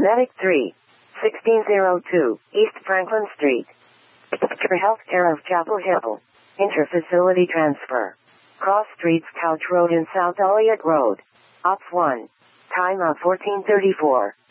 Medic 3. 1602, East Franklin Street. For Healthcare of Chapel Hill. Interfacility transfer. Cross Streets Couch Road and South Elliott Road. Op 1. Time of 1434.